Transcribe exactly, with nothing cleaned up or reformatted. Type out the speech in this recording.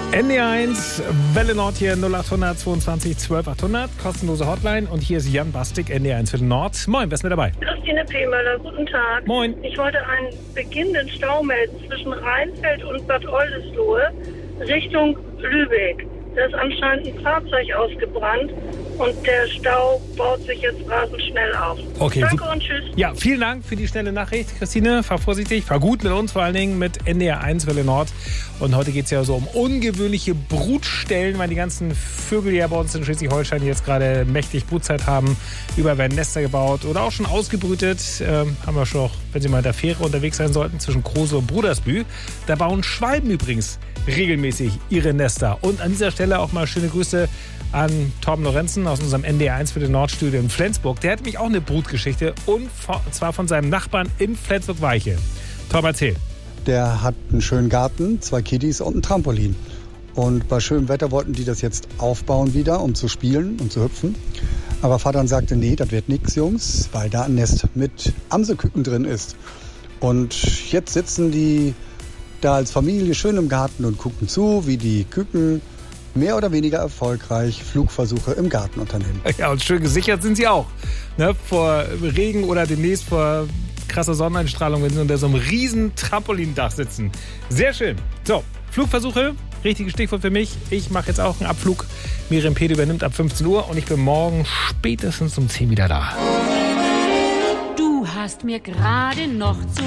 N D eins, Welle Nord hier null acht hundert zweiundzwanzig zwölf achthundert, kostenlose Hotline. Und hier ist Jan Bastik, N D eins Welle Nord. Moin, wer ist mit dabei? Christine Pehmöller, guten Tag. Moin. Ich wollte einen beginnenden Stau melden zwischen Rheinfeld und Bad Oldesloe Richtung Lübeck. Da ist anscheinend ein Fahrzeug ausgebrannt und der Stau baut sich jetzt rasend schnell auf. Okay, Danke super. Und tschüss. Ja, vielen Dank für die schnelle Nachricht, Christine. Fahr vorsichtig, fahr gut mit uns, vor allen Dingen mit N D eins Welle Nord. Und heute geht es ja so um ungewöhnliche Brutstellen, weil die ganzen Vögel, die ja bei uns in Schleswig-Holstein jetzt gerade mächtig Brutzeit haben. Überall werden Nester gebaut oder auch schon ausgebrütet. Ähm, haben wir schon, wenn Sie mal in der Fähre unterwegs sein sollten, zwischen Krose und Brudersbü. Da bauen Schwalben übrigens regelmäßig ihre Nester. Und an dieser Stelle auch mal schöne Grüße an Torben Lorenzen aus unserem N D eins für den Nordstudio in Flensburg. Der hat nämlich auch eine Brutgeschichte und zwar von seinem Nachbarn in Flensburg-Weiche. Torben, erzähl. Der hat einen schönen Garten, zwei Kiddies und ein Trampolin. Und bei schönem Wetter wollten die das jetzt aufbauen wieder, um zu spielen und zu hüpfen. Aber Vater sagte, nee, das wird nichts, Jungs, weil da ein Nest mit Amselküken drin ist. Und jetzt sitzen die da als Familie schön im Garten und gucken zu, wie die Küken mehr oder weniger erfolgreich Flugversuche im Garten unternehmen. Ja, und schön gesichert sind sie auch. Ne? Vor Regen oder demnächst vor krasser Sonneneinstrahlung, wenn sie unter so einem riesen Trampolindach sitzen. Sehr schön. So, Flugversuche, richtiges Stichwort für mich. Ich mache jetzt auch einen Abflug. Miriam Pede übernimmt ab fünfzehn Uhr und ich bin morgen spätestens um zehn wieder da. Du hast mir gerade noch zu